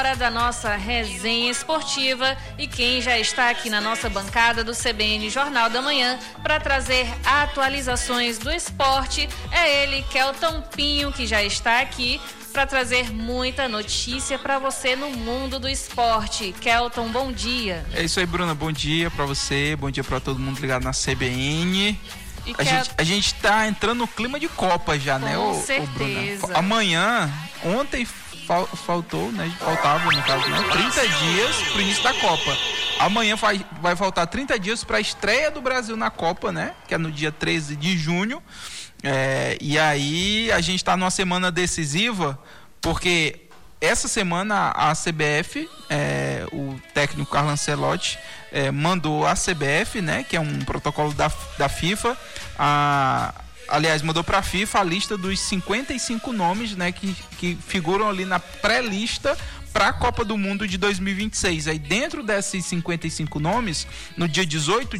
Hora da nossa resenha esportiva e quem já está aqui na nossa bancada do CBN Jornal da Manhã para trazer atualizações do esporte é ele, Kelton Pinho, que já está aqui para trazer muita notícia para você no mundo do esporte. Kelton, bom dia. É isso aí, Bruna, bom dia para você, bom dia para todo mundo ligado na CBN. A gente tá entrando no clima de Copa já, né, Com certeza. Bruna? Amanhã, ontem faltava, no caso, né, 30 dias pro início da Copa. Amanhã vai faltar 30 dias para a estreia do Brasil na Copa, né, que é no dia 13 de junho. E aí a gente tá numa semana decisiva, porque essa semana a CBF, o técnico Carlo Ancelotti, mandou a CBF, né, que é um protocolo da FIFA, mandou para a FIFA a lista dos 55 nomes, né, que figuram ali na pré-lista para a Copa do Mundo de 2026. Aí dentro desses 55 nomes, no dia 18